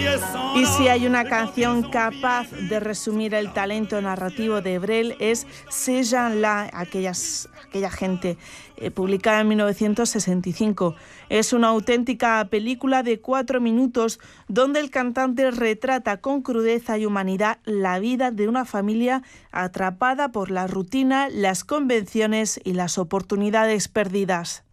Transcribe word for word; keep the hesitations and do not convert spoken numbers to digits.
Y si hay una canción capaz de resumir el talento narrativo de Brel es Ces gens-là, aquellas, aquella gente, eh, publicada en mil novecientos sesenta y cinco. Es una auténtica película de cuatro minutos donde el cantante retrata con crudeza y humanidad la vida de una familia atrapada por la rutina, las convenciones y las oportunidades perdidas.